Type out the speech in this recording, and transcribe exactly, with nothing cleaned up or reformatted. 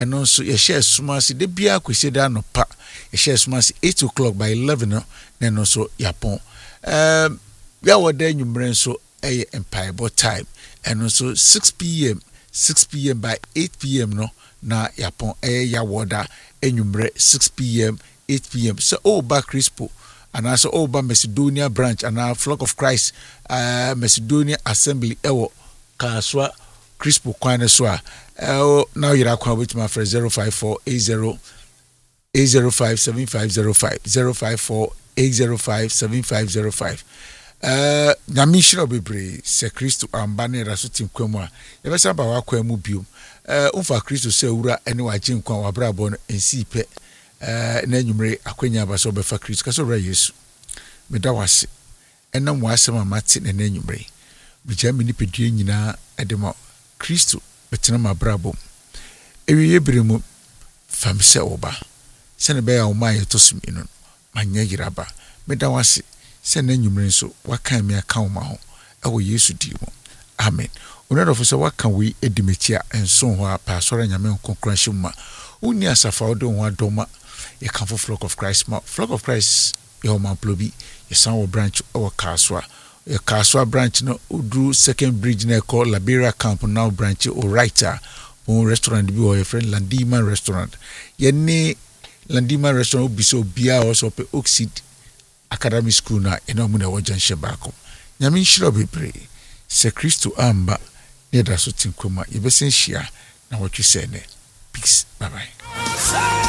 ɛno nso yɛ share sumasi de bia kwese da no pa yɛ share sumasi eight o'clock by eleven no na no so yapon um ya woda nwumre nso ɛyɛ empire time ɛno nso six p m six p m by eight p m no na yapon ɛyɛ ya woda nwumre six p m eight p m so oh back Crispo and also over Macedonia branch and our Flock of Christ uh, Macedonia Assembly ewo Kaswa Crispo kwane so a now you're akwa with my friend zero five four eight zero eight zero five seven five zero five zero five four eight zero five seven five zero five uh nyamishiro bebre se Kristo ambane raso tinkwam a yebesa ba wakwa mu biom uh umfa Kristo se wura ene waje nkwa wabrabo no ensi pe eh na nwumre akwanya ba so be fa Kristo ka so ra Yesu me da wase enam wasem amate na na nwumre me ja me ni pedue nyina edema Kristo betena mabrabo ewiye bremu famse oba se ne be ya o maye tosumi no manya yiraba me da wase se na nwumre nso waka me aka wo ma ho ewo Yesu di mo amen onero fo se waka wi edimechia enso ho apa sora nyame nkonkranhye ma uni asafa odo ho adoma you come for Flock of Christ ma Flock of Christ your man plobi your son branch or Kaswa your Kaswa branch no udru second bridge na call Liberia camp now branch or writer on restaurant bi or your friend Landima restaurant ye ne Landima restaurant bi so bia also pe Oxid Academy School na eno mu na wajan shebako nyame nhiro bebre se Kristo amba ne da so tinkroma ye besen hia na wotwe se ne peace bye bye.